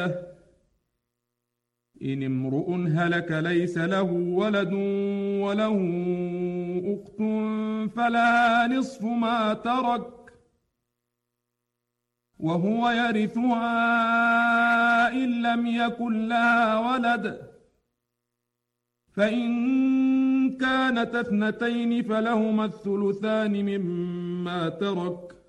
إن امرؤ هلك ليس له ولد وله أخت فلها نصف ما ترك وهو يرثها إن لم يكن لها ولد، فإن كانت اثنتين فلهما الثلثان مما ترك